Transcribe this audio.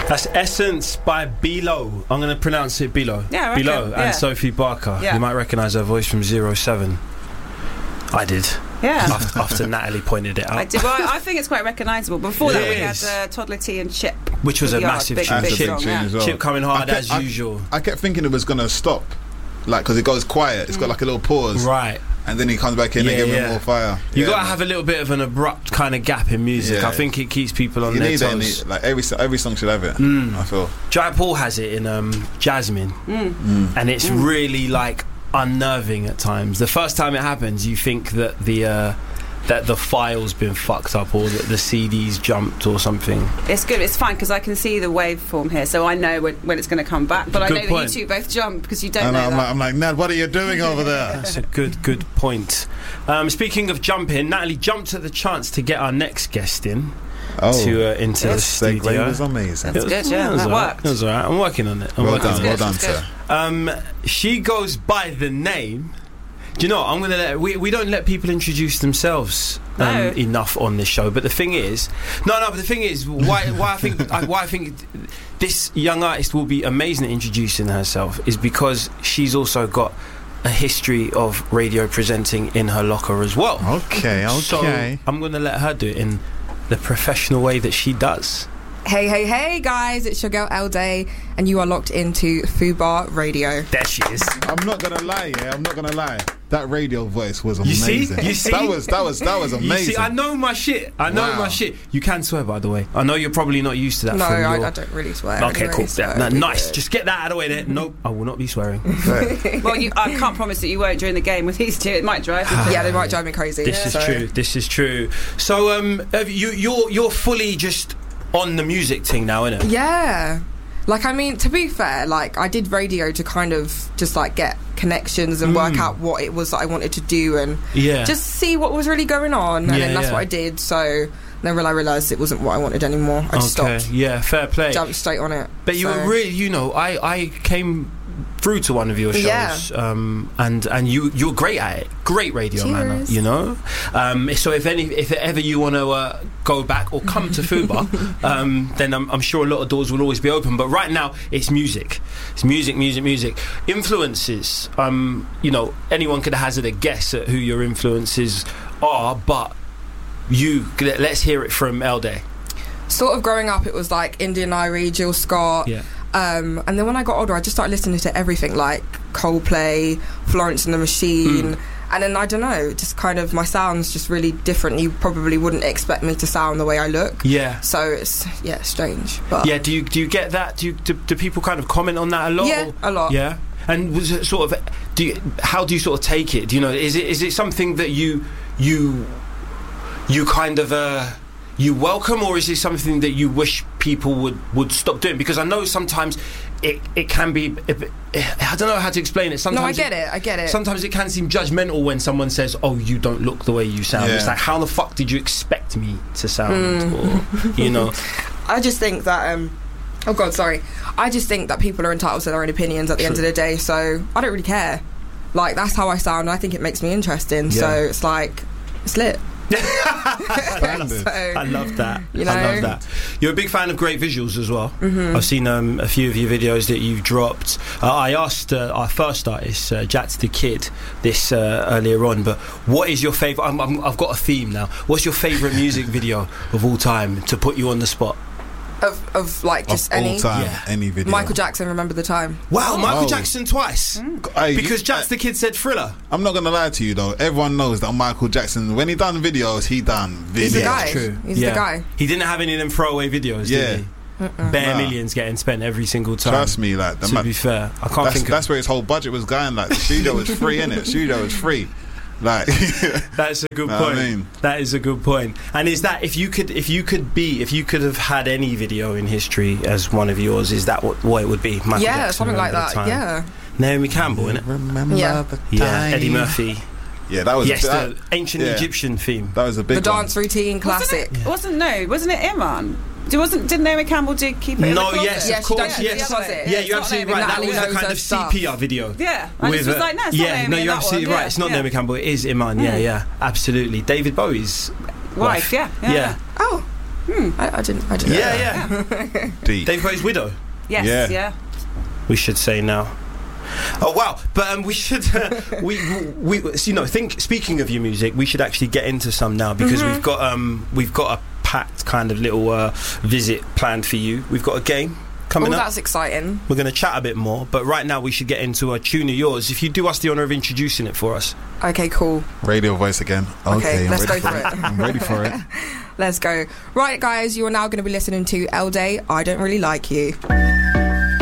That's Essence by Bilo. I'm going to pronounce it Bilo. Yeah, I reckon. Bilo and Sophie Barker. Yeah. You might recognise her voice from 07. I did. Yeah. After Natalie pointed it out. I did. Well, I think it's quite recognisable. Before that, we It had is. Toddler T and Chip. Which was a massive big, tune. big Chip, song, yeah. as well. Chip coming hard as usual. I kept thinking it was going to stop, like, because it goes quiet. It's got like a little pause. Right. And then he comes back in and gives him more fire. You got to have a little bit of an abrupt kind of gap in music. Yeah. I think it keeps people on You their need toes. it. Like every song should have it. I feel. Jai Paul has it in Jasmine, and it's really like unnerving at times. The first time it happens, you think that the file's been fucked up or that the CD's jumped or something. It's good. It's fine because I can see the waveform here, so I know when it's going to come back. But I know that you two both jump because you don't know that. I'm like, Nad, what are you doing over there? That's a good point. Speaking of jumping, Natalie jumped at the chance to get our next guest in. Into the studio. Segue was amazing. That's good, yeah. That worked. It was alright. I'm working on it. Well done, sir. She goes by the name. Do you know? I'm gonna let we don't let people introduce themselves enough on this show. But the thing is, but the thing is, why I think this young artist will be amazing at introducing herself is because she's also got a history of radio presenting in her locker as well. Okay. So I'm gonna let her do it in the professional way that she does. Hey guys, it's your girl L Day and you are locked into Fubar Radio. There she is. I'm not gonna lie. That radio voice was amazing. You see? That was amazing. You see, I know my shit. My shit. You can swear, by the way. I know you're probably not used to that. No, I don't really swear. Okay, anyway, cool. so Nice. good. Just get that out of the way there. Nope, I will not be swearing. Well, I can't promise that you won't during the game with these two. It might drive you. Yeah, they might drive me crazy. This is true. So, you're fully just on the music thing now, innit? Yeah. Like, I mean, to be fair, like, I did radio to kind of just, like, get connections and work out what it was that I wanted to do and just see what was really going on. And then that's what I did. So then when I realised it wasn't what I wanted anymore, I just stopped. Yeah, fair play. Jumped straight on it. But you were really, I came through to one of your shows, and you're great at it. Great radio manner, you know. So if ever you want to go back or come to Fubar, then I'm sure a lot of doors will always be open. But right now, it's music. It's music. Influences. Anyone could hazard a guess at who your influences are, but let's hear it from L Day. Sort of growing up, it was like Indian Irie, Jill Scott. Yeah. And then when I got older, I just started listening to everything, like Coldplay, Florence and the Machine. And then, I don't know, just kind of my sound's just really different. You probably wouldn't expect me to sound the way I look. Yeah. So it's, strange. But yeah, do you get that? Do people kind of comment on that a lot? Yeah, a lot. Yeah. And was it sort of, how do you sort of take it? Do you know, is it something that you kind of you welcome, or is it something that you wish people would stop doing? Because I know sometimes it can be I don't know how to explain it. Sometimes I get it. Sometimes it can seem judgmental when someone says, "Oh, you don't look the way you sound." It's like, how the fuck did you expect me to sound? Or, you know, I just think that I just think that people are entitled to their own opinions at the end of the day, so I don't really care. Like, that's how I sound. I think it makes me interesting, so it's like, it's lit. I love that. You know? I love that. You're a big fan of great visuals as well. I've seen a few of your videos that you've dropped. I asked our first artist, Jats the Kid, this earlier on, but what is your favourite? I've got a theme now. What's your favourite music video of all time, to put you on the spot? Of like just of any all time, any video. Michael Jackson, Remember the Time. Wow, Michael Jackson twice. Because Jats the Kid said Thriller. I'm not gonna lie to you though. Everyone knows that Michael Jackson, when he done videos, He's the guy. True. He's the guy. He didn't have any of them throwaway videos, did he? Bare millions getting spent every single time. Trust me, like to be fair, I can't think. That's where his whole budget was going. Like, the studio was free, innit? Studio was free. Like, that's a good point. I mean? That is a good point. And is that if you could have had any video in history as one of yours, is that what it would be? Michael Jackson, something like that. Yeah. Naomi Campbell, innit? Remember the time. Eddie Murphy. Yeah, that was the ancient Egyptian theme. That was a big The dance routine classic. Wasn't it Iman? Didn't Naomi Campbell keep it in the closet? Yes, of course, yes. Yeah, you're absolutely right. That was a kind of sepia video. Yeah, and it was like, no, it's not Naomi. No, you're absolutely right. It's not Naomi Campbell, it is Iman. Yeah, absolutely. David Bowie's wife. Yeah. Oh. I didn't know. Yeah. Dave got his widow. Yes, yeah. We should say now. Oh wow! But we should speaking of your music, we should actually get into some now because we've got a packed kind of little visit planned for you. We've got a game coming up. That's exciting. We're going to chat a bit more, but right now we should get into a tune of yours. If you do us the honour of introducing it for us. Okay, cool. Radio voice again. Okay, let's go for it. I'm ready for it. Let's go. Right, guys, you are now going to be listening to L Day, I Don't Really Like You.